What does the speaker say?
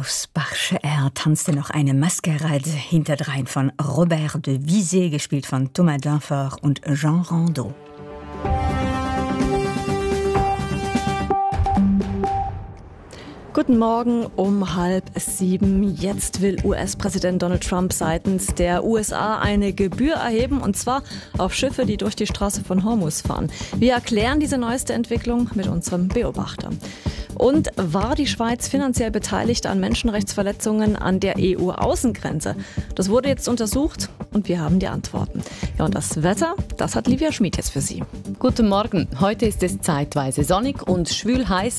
Aus Bach-Cher tanzte noch eine Maskerade hinterdrein von Robert de Visé, gespielt von Thomas Dinfort und Jean Rondeau. Guten Morgen um 6:30. Jetzt will US-Präsident Donald Trump seitens der USA eine Gebühr erheben, und zwar auf Schiffe, die durch die Straße von Hormuz fahren. Wir erklären diese neueste Entwicklung mit unserem Beobachter. Und war die Schweiz finanziell beteiligt an Menschenrechtsverletzungen an der EU-Außengrenze? Das wurde jetzt untersucht und wir haben die Antworten. Ja, und das Wetter, das hat Livia Schmid jetzt für Sie. Guten Morgen. Heute ist es zeitweise sonnig und schwül heiß.